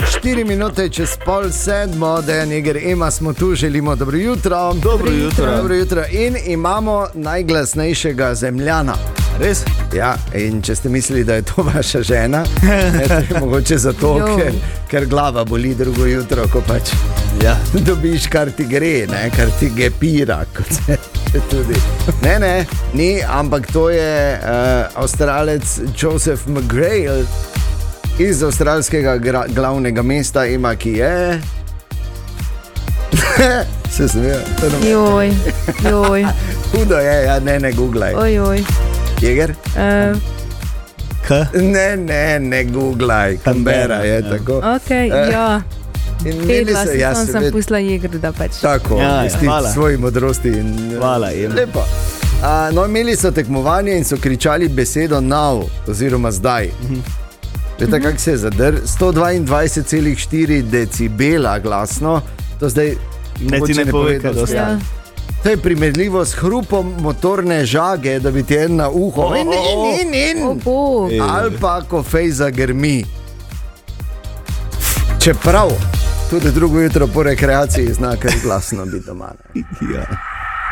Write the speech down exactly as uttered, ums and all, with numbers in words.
štiri minute čez pol sedmo, Dejan Jeger, Ema smo tu, želimo dobro jutro. Dobro jutro. Dobro jutro. In imamo najglasnejšega zemljana. Res? Ja, in če ste mislili, da je to vaša žena, ne, to je mogoče zato, ker, ker glava boli drugo jutro, ko pač ja. dobiš, kar ti gre, ne, kar ti gepira, kot se tudi. Ne, ne, ni, ampak to je uh, Avstralec Joseph McGrail iz avstralskega gra, glavnega mesta, ima, ki je... Se smeja. Joj, joj. Hudo je, ja, ne, ne googlaj. Oj, oj. Jeger? Uh, K? Ne, ne, ne googlaj. Canberra je ja. tako. Ok, uh, ja. Vedela sem, ja, sem pustila Jeger, da pač. Tako, ja, isti ja, svoji modrosti. In, hvala, Ema. Lepo. Uh, no, imeli so tekmovanje in so kričali besedo now, oziroma zdaj. Mhm. Veste, kak se je zadr? sto dvaindvajset celih štiri decibela glasno, to zdaj ne ti ne pove, kaj dosti. Ja. To je primerljivo s hrupom motorne žage, da bi ti en na uho. Oh, in, in, in, in. Oh, oh. Ali pa, ko fejza grmi. Čeprav tudi drugo jutro po rekreaciji zna kar glasno biti doma. Ja.